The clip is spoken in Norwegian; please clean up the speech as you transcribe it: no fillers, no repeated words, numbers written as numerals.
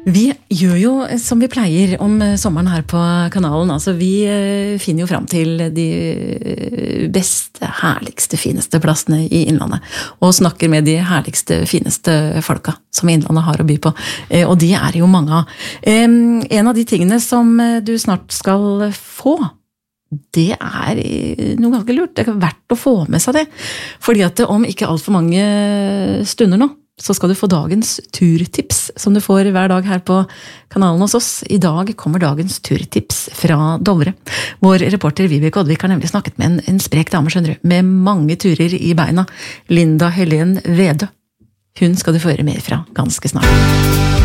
Vi gjør jo som vi pleier om sommeren her på kanalen. Altså vi finner jo frem til de beste, herligste, fineste plassene i Innlandet. Og snakker med de herligste, fineste folka som Innlandet har å by på. Og de jo mange av. En av de tingene som du snart skal få, det noe ganske lurt. Det verdt å få med seg det. Fordi at om ikke alt for mange stunder nå, så skal du få dagens turtips, som du får hver dag her på kanalen hos oss. I dag kommer dagens turtips fra Dovre. Vår reporter Vibeke Oddvik har nemlig snakket med en sprek dame, skjønner du, med mange turer i beina. Linda Helen Vedø. Hun skal du få høre mer fra ganske snart.